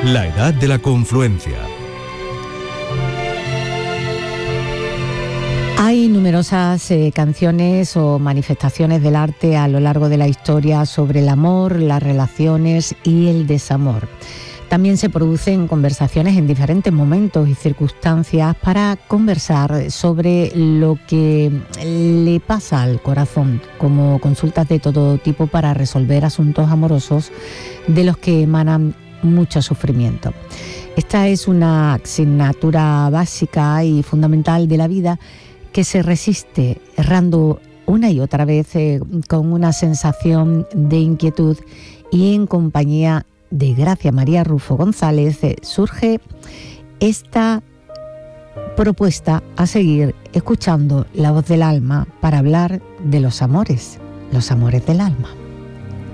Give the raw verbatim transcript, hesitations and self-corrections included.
La edad de la confluencia. Hay numerosas eh, canciones o manifestaciones del arte a lo largo de la historia sobre el amor, las relaciones y el desamor. También se producen conversaciones en diferentes momentos y circunstancias para conversar sobre lo que le pasa al corazón, como consultas de todo tipo para resolver asuntos amorosos de los que emanan mucho sufrimiento. Esta es una asignatura básica y fundamental de la vida que se resiste errando una y otra vez eh, con una sensación de inquietud, y en compañía de Gracia María Rufo González eh, surge esta propuesta a seguir escuchando la voz del alma para hablar de los amores, los amores del alma.